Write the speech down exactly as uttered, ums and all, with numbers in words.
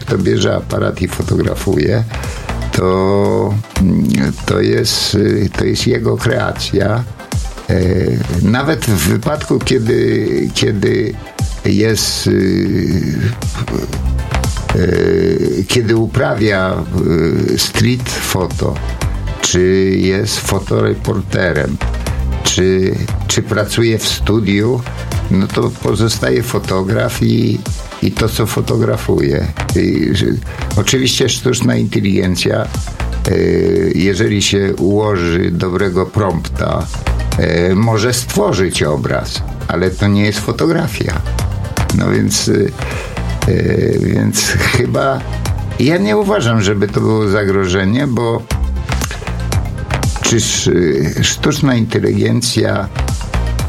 kto bierze aparat i fotografuje, to, to, jest, to jest jego kreacja. Nawet w wypadku, kiedy, kiedy jest kiedy uprawia street foto, czy jest fotoreporterem, czy, czy pracuje w studiu, no to pozostaje fotograf i, i to, co fotografuje. I, że, oczywiście sztuczna inteligencja, jeżeli się ułoży dobrego prompta, może stworzyć obraz, ale to nie jest fotografia. No więc, więc chyba ja nie uważam, żeby to było zagrożenie, bo czy sztuczna inteligencja